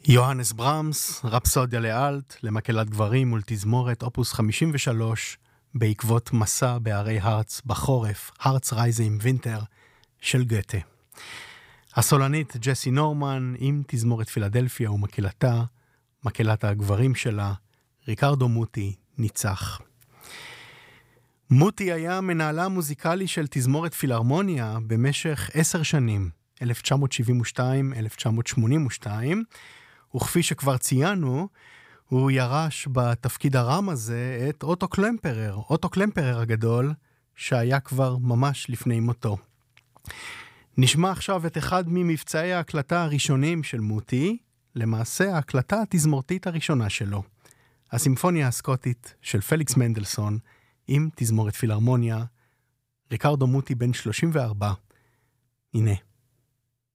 יוהנס ברמס, רפסודיה לאלט, למקהלת גברים ולתזמורת אופוס 53, בעקבות מסע בערי הרץ בחורף, הרץ רייזים וינטר של גתה. הסולנית ג'סי נורמן עם תזמורת פילדלפיה ומקהלתה, מקהלת הגברים שלה, ריקרדו מוטי, ניצח. מוטי היה מנהלה המוזיקלי של תזמורת פילהרמוניה במשך 10 שנים, 1972-1982, וכפי שכבר ציינו, הוא ירש בתפקיד הרם הזה את אוטו קלמפרר, אוטו קלמפרר הגדול, שהיה כבר ממש לפני מותו. נשמע עכשיו את אחד ממבצעי ההקלטה הראשונים של מוטי, למעשה ההקלטה התזמורתית הראשונה שלו, הסימפוניה הסקוטית של פליקס מנדלסון, עם תזמורת פילהרמוניה, ריקרדו מוטי בן 34. הנה.